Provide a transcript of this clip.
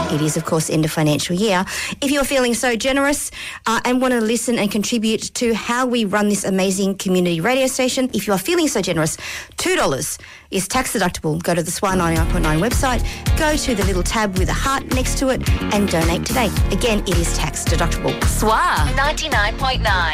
It is, of course, end of financial year. If you're feeling so generous and want to listen and contribute to how we run this amazing community radio station, if you are feeling so generous, $2 is tax deductible. Go to the SWAR 99.9 website, go to the little tab with a heart next to it and donate today. Again, it is tax deductible. SWAR 99.9.